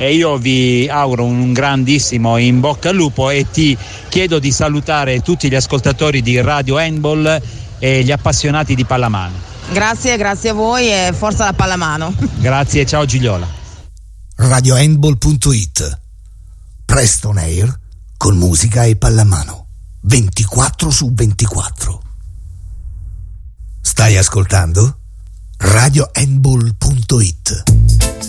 e io vi auguro un grandissimo in bocca al lupo e ti chiedo di salutare tutti gli ascoltatori di Radio Handball e gli appassionati di pallamano. Grazie a voi e forza la pallamano. Grazie, ciao Gigliola. RadioHandball.it, presto on air con musica e pallamano 24/24. Stai ascoltando? RadioHandball.it.